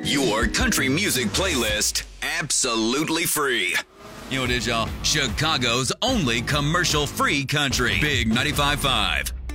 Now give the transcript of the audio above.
Your country music playlist, absolutely free. You know what it is, y'all? Chicago's only commercial-free country. Big 95.5.